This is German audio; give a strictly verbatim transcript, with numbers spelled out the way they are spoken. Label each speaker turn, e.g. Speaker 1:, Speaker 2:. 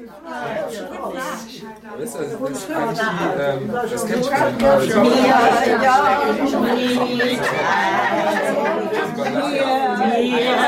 Speaker 1: Weißt du, also das ist eigentlich, ähm, das kennt schon mal.
Speaker 2: Ja, ja,